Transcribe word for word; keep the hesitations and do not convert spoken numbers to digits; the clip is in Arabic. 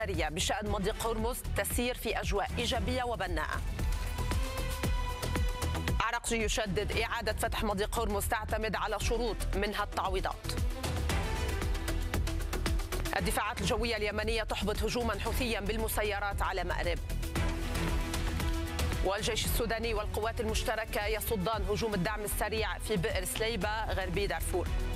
بشأن مضيق هرمز تسير في أجواء إيجابية وبناءة. عراقجي يشدد إعادة فتح مضيق هرمز تعتمد على شروط منها التعويضات. الدفاعات الجوية اليمنية تحبط هجوما حوثيا بالمسيرات على مأرب. والجيش السوداني والقوات المشتركة يصدان هجوم الدعم السريع في بئر سليبة غربي دارفور.